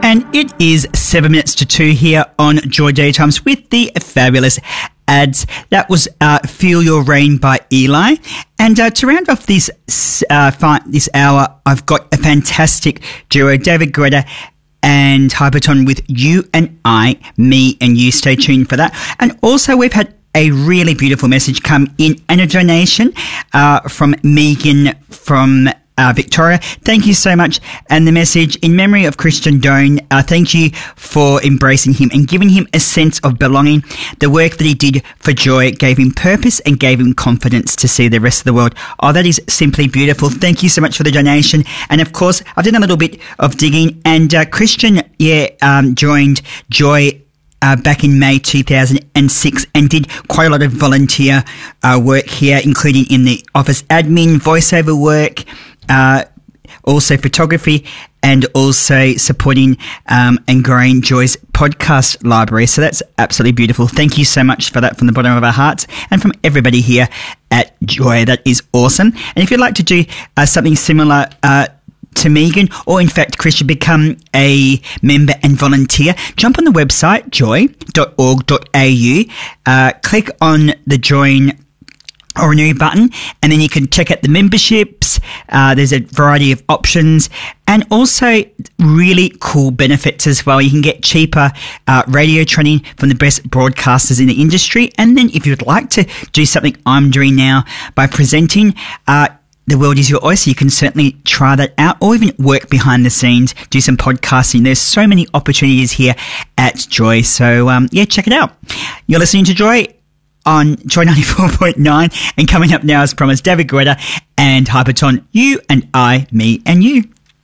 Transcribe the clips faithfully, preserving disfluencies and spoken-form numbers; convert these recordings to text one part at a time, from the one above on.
And it is seven minutes to two here on Joy Daytimes with the fabulous ads. That was uh, Feel Your Rain by Eli. And uh, to round off this uh, fi- this hour, I've got a fantastic duo, David Guetta and Hyperton with You and I, Me and You. Stay tuned for that. And also we've had a really beautiful message come in and a donation uh, from Megan from Uh, Victoria. Thank you so much. And the message, in memory of Christian Doan, uh, thank you for embracing him and giving him a sense of belonging. The work that he did for Joy gave him purpose and gave him confidence to see the rest of the world. Oh, that is simply beautiful. Thank you so much for the donation. And of course, I've done a little bit of digging, and uh, Christian, yeah, um, joined Joy Uh, back in May two thousand six and did quite a lot of volunteer uh, work here, including in the office admin, voiceover work, uh, also photography, and also supporting um, and growing Joy's podcast library. So that's absolutely beautiful. Thank you so much for that from the bottom of our hearts and from everybody here at Joy. That is awesome. And if you'd like to do uh, something similar uh to Megan, or in fact Christian, become a member and volunteer, jump on the website joy dot org dot a u, uh, click on the join or renew button, and then you can check out the memberships. Uh, there's a variety of options and also really cool benefits as well. You can get cheaper uh, radio training from the best broadcasters in the industry. And then if you'd like to do something I'm doing now by presenting, uh, the world is your oyster. You can certainly try that out, or even work behind the scenes, do some podcasting. There's so many opportunities here at Joy. So, um, yeah, check it out. You're listening to Joy on Joy ninety-four point nine. And coming up now, as promised, David Guetta and Hyperton, You and I, Me and You.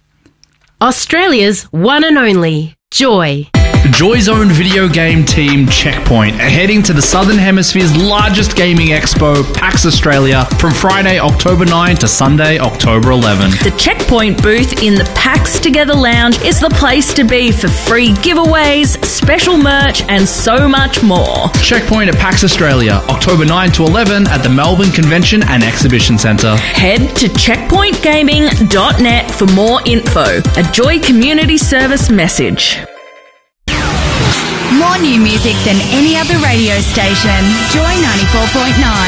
Australia's one and only Joy. Joy's own video game team, Checkpoint, are heading to the Southern Hemisphere's largest gaming expo, PAX Australia, from Friday, October ninth to Sunday, October eleventh. The Checkpoint booth in the PAX Together Lounge is the place to be for free giveaways, special merch, and so much more. Checkpoint at PAX Australia, October ninth to eleventh at the Melbourne Convention and Exhibition Centre. Head to checkpoint gaming dot net for more info. A Joy Community Service message. More new music than any other radio station. Joy ninety-four point nine.